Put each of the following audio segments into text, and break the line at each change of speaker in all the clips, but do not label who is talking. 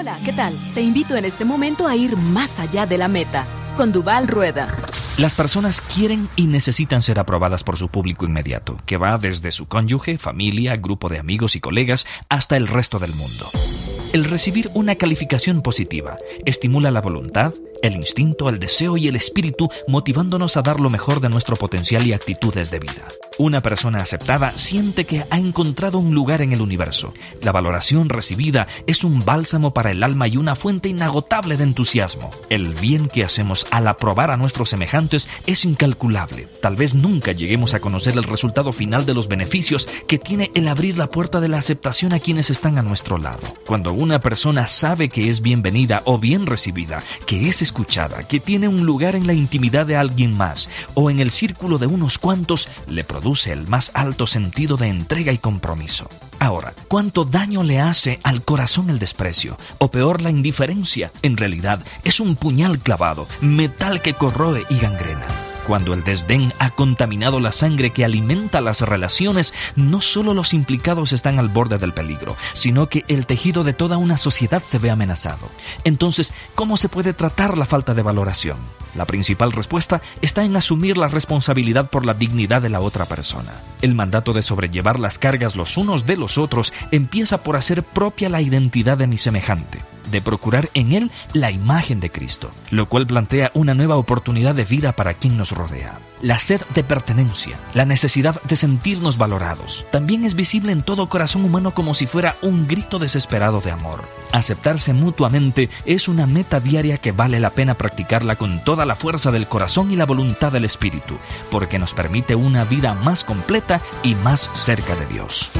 Hola, ¿qué tal? Te invito en este momento a ir más allá de la meta, con Duval Rueda.
Las personas quieren y necesitan ser aprobadas por su público inmediato, que va desde su cónyuge, familia, grupo de amigos y colegas, hasta el resto del mundo. El recibir una calificación positiva estimula la voluntad, el instinto, el deseo y el espíritu, motivándonos a dar lo mejor de nuestro potencial y actitudes de vida. Una persona aceptada siente que ha encontrado un lugar en el universo. La valoración recibida es un bálsamo para el alma y una fuente inagotable de entusiasmo. El bien que hacemos al aprobar a nuestros semejantes es incalculable. Tal vez nunca lleguemos a conocer el resultado final de los beneficios que tiene el abrir la puerta de la aceptación a quienes están a nuestro lado. Cuando una persona sabe que es bienvenida o bien recibida, que es escuchada, que tiene un lugar en la intimidad de alguien más o en el círculo de unos cuantos, le produce el más alto sentido de entrega y compromiso. Ahora, ¿cuánto daño le hace al corazón el desprecio? O peor, la indiferencia. En realidad, es un puñal clavado, metal que corroe y gangrena. Cuando el desdén ha contaminado la sangre que alimenta las relaciones, no solo los implicados están al borde del peligro, sino que el tejido de toda una sociedad se ve amenazado. Entonces, ¿cómo se puede tratar la falta de valoración? La principal respuesta está en asumir la responsabilidad por la dignidad de la otra persona. El mandato de sobrellevar las cargas los unos de los otros empieza por hacer propia la identidad de mi semejante, de procurar en él la imagen de Cristo, lo cual plantea una nueva oportunidad de vida para quien nos rodea. La sed de pertenencia, la necesidad de sentirnos valorados, también es visible en todo corazón humano como si fuera un grito desesperado de amor. Aceptarse mutuamente es una meta diaria que vale la pena practicarla con toda la fuerza del corazón y la voluntad del espíritu, porque nos permite una vida más completa y más cerca de Dios.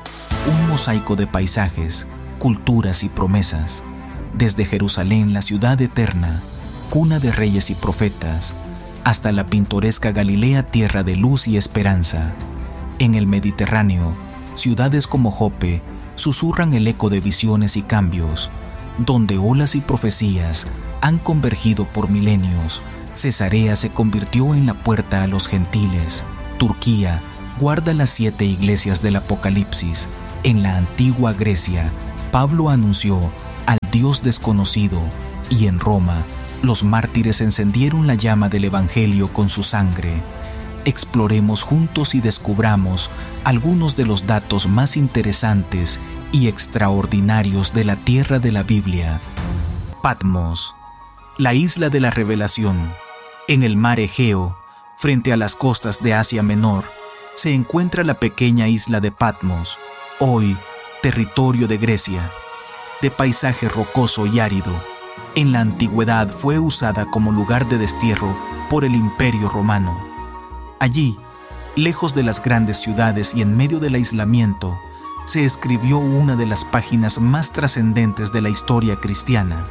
Un mosaico de paisajes, culturas y promesas. Desde Jerusalén, la ciudad eterna, cuna de reyes y profetas, hasta la pintoresca Galilea, tierra de luz y esperanza. En el Mediterráneo, ciudades como Jope susurran el eco de visiones y cambios, donde olas y profecías han convergido por milenios. Cesarea se convirtió en la puerta a los gentiles. Turquía guarda las 7 iglesias del Apocalipsis. En la antigua Grecia, Pablo anunció al Dios desconocido, y en Roma, los mártires encendieron la llama del Evangelio con su sangre. Exploremos juntos y descubramos algunos de los datos más interesantes y extraordinarios de la tierra de la Biblia. Patmos, la isla de la revelación. En el mar Egeo, frente a las costas de Asia Menor, se encuentra la pequeña isla de Patmos, hoy territorio de Grecia. De paisaje rocoso y árido, en la antigüedad fue usada como lugar de destierro por el Imperio Romano. Allí, lejos de las grandes ciudades y en medio del aislamiento, se escribió una de las páginas más trascendentes de la historia cristiana.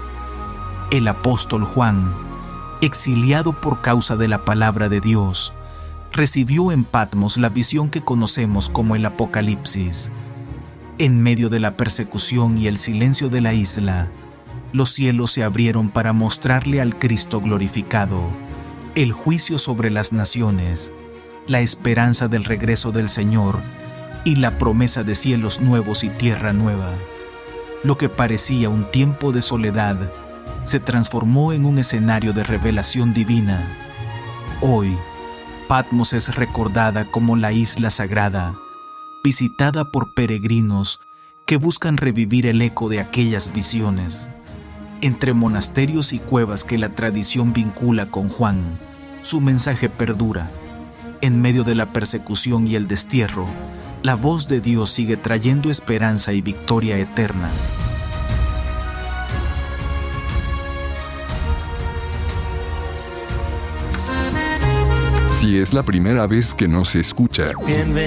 El apóstol Juan, exiliado por causa de la palabra de Dios, recibió en Patmos la visión que conocemos como el Apocalipsis. En medio de la persecución y el silencio de la isla, los cielos se abrieron para mostrarle al Cristo glorificado, el juicio sobre las naciones, la esperanza del regreso del Señor y la promesa de cielos nuevos y tierra nueva. Lo que parecía un tiempo de soledad se transformó en un escenario de revelación divina. Hoy, Patmos es recordada como la isla sagrada, visitada por peregrinos que buscan revivir el eco de aquellas visiones. Entre monasterios y cuevas que la tradición vincula con Juan, su mensaje perdura. En medio de la persecución y el destierro, la voz de Dios sigue trayendo esperanza y victoria eterna.
Si es la primera vez que nos escucha,
bienvenido.